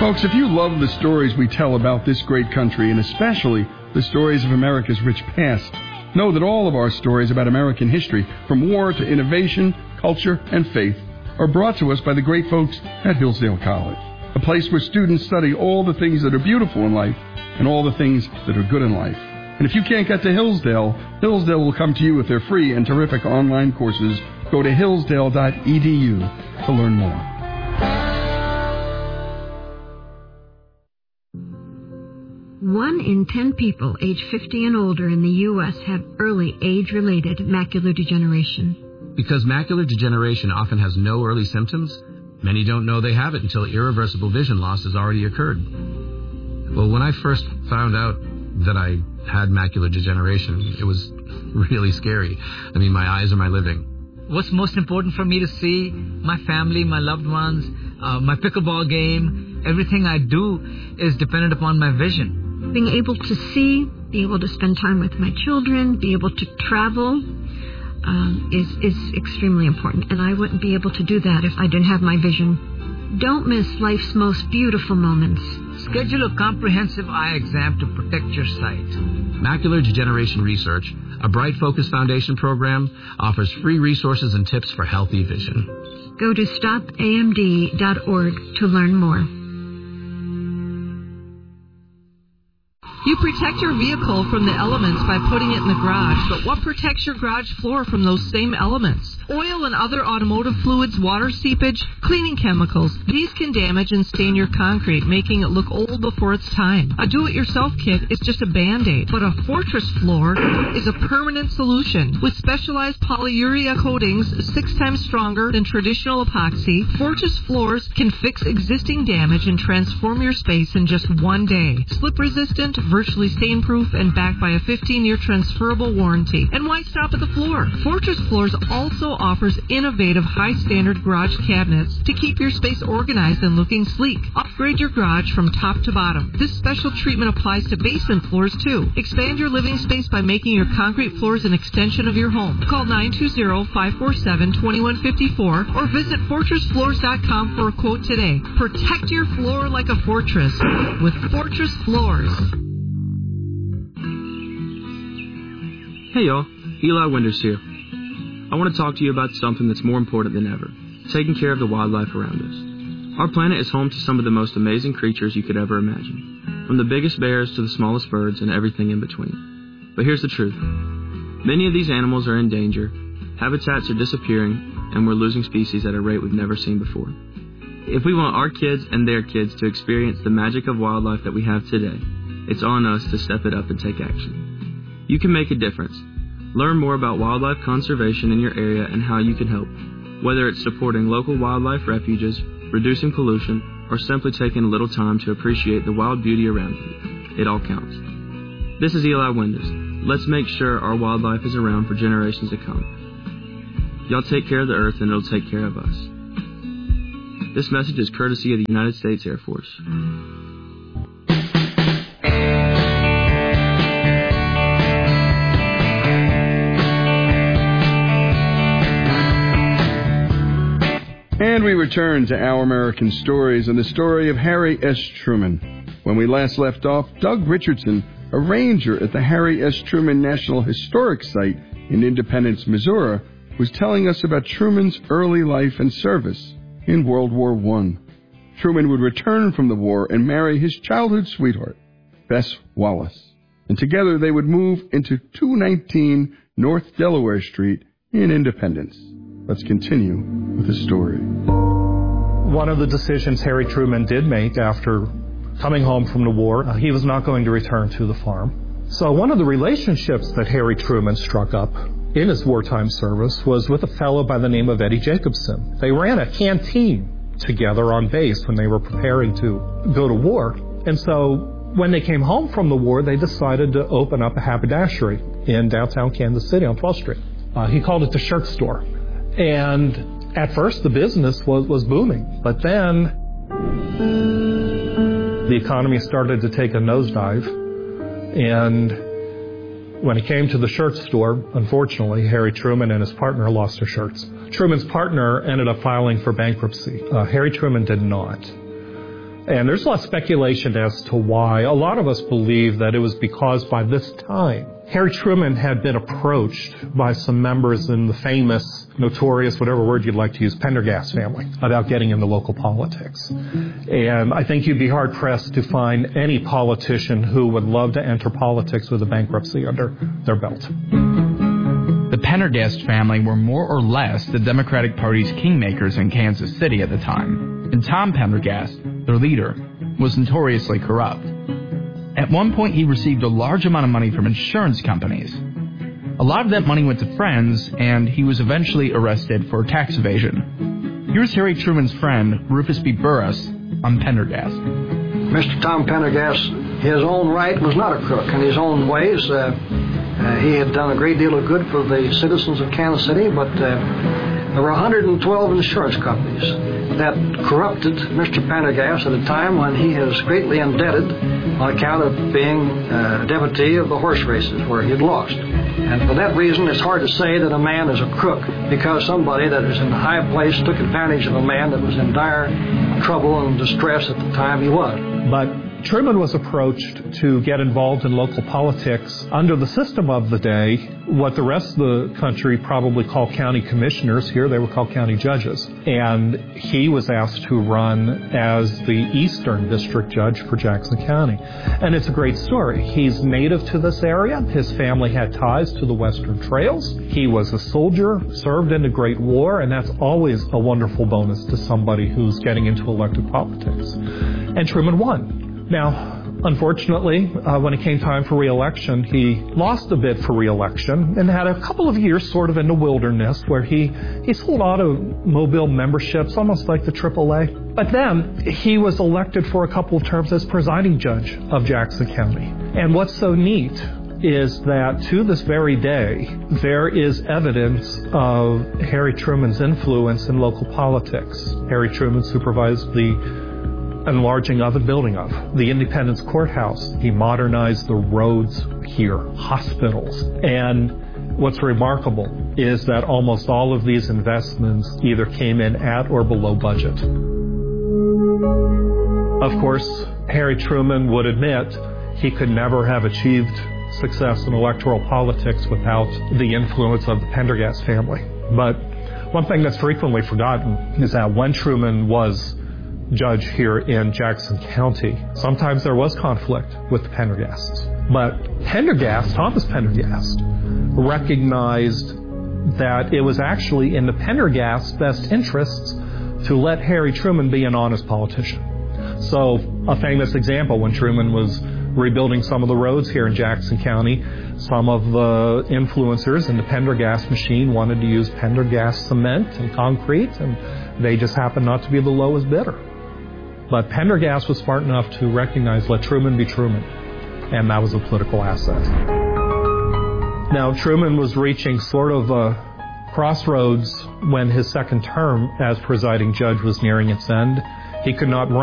Folks, if you love the stories we tell about this great country, and especially the stories of America's rich past, know that all of our stories about American history, from war to innovation, culture, and faith, are brought to us by the great folks at Hillsdale College, a place where students study all the things that are beautiful in life and all the things that are good in life. And if you can't get to Hillsdale, Hillsdale will come to you with their free and terrific online courses. Go to hillsdale.edu to learn more. One in 10 people age 50 and older in the U.S. have early age-related macular degeneration. Because macular degeneration often has no early symptoms, many don't know they have it until irreversible vision loss has already occurred. Well, when I first found out that I had macular degeneration, it was really scary. I mean, my eyes are my living. What's most important for me to see? My family, my loved ones, my pickleball game. Everything I do is dependent upon my vision. Being able to see, be able to spend time with my children, be able to travel is extremely important. And I wouldn't be able to do that if I didn't have my vision. Don't miss life's most beautiful moments. Schedule a comprehensive eye exam to protect your sight. Macular Degeneration Research, a Bright Focus Foundation program, offers free resources and tips for healthy vision. Go to stopamd.org to learn more. You protect your vehicle from the elements by putting it in the garage, but what protects your garage floor from those same elements? Oil and other automotive fluids, water seepage, cleaning chemicals. These can damage and stain your concrete, making it look old before its time. A do-it-yourself kit is just a Band-Aid, but a Fortress floor is a permanent solution. With specialized polyurea coatings 6 times stronger than traditional epoxy, Fortress floors can fix existing damage and transform your space in just one day. Slip-resistant, virtually stain-proof, and backed by a 15-year transferable warranty. And why stop at the floor? Fortress Floors also offers innovative high-standard garage cabinets to keep your space organized and looking sleek. Upgrade your garage from top to bottom. This special treatment applies to basement floors, too. Expand your living space by making your concrete floors an extension of your home. Call 920-547-2154 or visit fortressfloors.com for a quote today. Protect your floor like a fortress with Fortress Floors. Hey y'all, Eli Winders here. I want to talk to you about something that's more important than ever, taking care of the wildlife around us. Our planet is home to some of the most amazing creatures you could ever imagine, from the biggest bears to the smallest birds and everything in between. But here's the truth. Many of these animals are in danger, habitats are disappearing, and we're losing species at a rate we've never seen before. If we want our kids and their kids to experience the magic of wildlife that we have today, it's on us to step it up and take action. You can make a difference. Learn more about wildlife conservation in your area and how you can help, whether it's supporting local wildlife refuges, reducing pollution, or simply taking a little time to appreciate the wild beauty around you. It all counts. This is Eli Winders. Let's make sure our wildlife is around for generations to come. Y'all take care of the earth and it'll take care of us. This message is courtesy of the United States Air Force. And we return to Our American Stories and the story of Harry S. Truman. When we last left off, Doug Richardson, a ranger at the Harry S. Truman National Historic Site in Independence, Missouri, was telling us about Truman's early life and service in World War I. Truman would return from the war and marry his childhood sweetheart, Bess Wallace. And together they would move into 219 North Delaware Street in Independence. Let's continue with the story. One of the decisions Harry Truman did make after coming home from the war, he was not going to return to the farm. So one of the relationships that Harry Truman struck up in his wartime service was with a fellow by the name of Eddie Jacobson. They ran a canteen together on base when they were preparing to go to war. And so when they came home from the war, they decided to open up a haberdashery in downtown Kansas City on 12th Street. He called it the Shirt Store. And at first, the business was booming. But then the economy started to take a nosedive. And when it came to the shirt store, unfortunately, Harry Truman and his partner lost their shirts. Truman's partner ended up filing for bankruptcy. Harry Truman did not. And there's a lot of speculation as to why. A lot of us believe that it was because by this time, Harry Truman had been approached by some members in the famous, notorious, whatever word you'd like to use, Pendergast family about getting into local politics. And I think you'd be hard-pressed to find any politician who would love to enter politics with a bankruptcy under their belt. The Pendergast family were more or less the Democratic Party's kingmakers in Kansas City at the time, and Tom Pendergast, their leader, was notoriously corrupt. At one point, he received a large amount of money from insurance companies. A lot of that money went to friends, and he was eventually arrested for tax evasion. Here's Harry Truman's friend, Rufus B. Burris, on Pendergast. Mr. Tom Pendergast, his own right, was not a crook. In his own ways, he had done a great deal of good for the citizens of Kansas City, but there were 112 insurance companies that corrupted Mr. Pendergast at a time when he is greatly indebted on account of being a devotee of the horse races where he had lost. And for that reason, it's hard to say that a man is a crook because somebody that is in a high place took advantage of a man that was in dire trouble and distress at the time he was. But Truman was approached to get involved in local politics under the system of the day, what the rest of the country probably called county commissioners. Here they were called county judges. And he was asked to run as the Eastern District Judge for Jackson County. And it's a great story. He's native to this area. His family had ties to the Western Trails. He was a soldier, served in the Great War, and that's always a wonderful bonus to somebody who's getting into elected politics. And Truman won. Now, unfortunately, when it came time for re-election, he lost a bid for re-election and had a couple of years sort of in the wilderness where he sold automobile memberships, almost like the AAA. But then he was elected for a couple of terms as presiding judge of Jackson County. And what's so neat is that to this very day, there is evidence of Harry Truman's influence in local politics. Harry Truman supervised the enlarging of and building of the Independence Courthouse. He modernized the roads here, hospitals. And what's remarkable is that almost all of these investments either came in at or below budget. Of course, Harry Truman would admit he could never have achieved success in electoral politics without the influence of the Pendergast family. But one thing that's frequently forgotten is that when Truman was judge here in Jackson County, sometimes there was conflict with the Pendergasts. But Pendergast, Thomas Pendergast, recognized that it was actually in the Pendergast's best interests to let Harry Truman be an honest politician. So a famous example, when Truman was rebuilding some of the roads here in Jackson County, some of the influencers in the Pendergast machine wanted to use Pendergast cement and concrete, and they just happened not to be the lowest bidder. But Pendergast was smart enough to recognize, let Truman be Truman. And that was a political asset. Now, Truman was reaching sort of a crossroads when his second term as presiding judge was nearing its end. He could not run